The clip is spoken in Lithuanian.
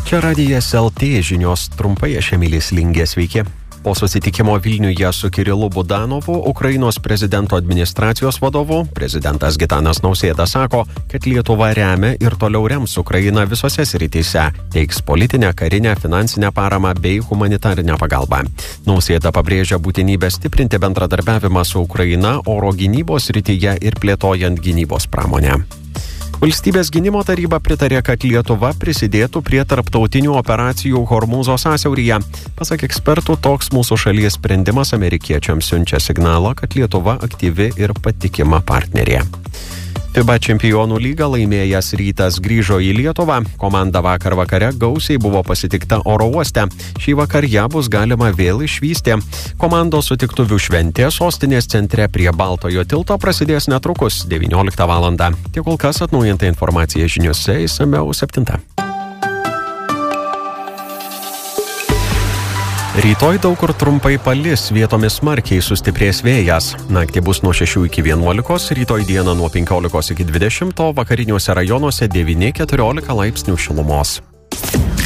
Čia Radijas LT žinios trumpai, aš Emilis Lingė, sveiki. Po susitikimo Vilniuje su Kirilu Budanovu, Ukrainos prezidento administracijos vadovu, prezidentas Gitanas Nausėda sako, kad Lietuva remia ir toliau rems Ukrainą visose srityse, teiks politinę, karinę, finansinę paramą bei humanitarinę pagalbą. Nausėda pabrėžia būtinybę stiprinti bendradarbiavimą su Ukraina oro gynybos srityje ir plėtojant gynybos pramonę. Valstybės gynimo taryba pritarė, kad Lietuva prisidėtų prie tarptautinių operacijų Hormūzo sąsiauryje. Pasak ekspertų, toks mūsų šalies sprendimas amerikiečiams siunčia signalą, kad Lietuva aktyvi ir patikima partnerė. FIBA čempionų lygą laimėjęs Rytas grįžo į Lietuvą. Komanda vakar vakare gausiai buvo pasitikta oro uoste. Šį vakar ją bus galima vėl išvysti. Komandos sutiktuvių šventė sostinės centre prie Baltojo tilto prasidės netrukus 19 val. Tiek kol kas atnaujinta informacija žiniose, išsamiau 7. Rytoj daug kur trumpai palis, vietomis smarkiai sustiprės vėjas. Naktį bus nuo 6 iki 11, rytoj dieną nuo 15 iki 20, vakariniuose rajonuose 9-14 laipsnių šilumos.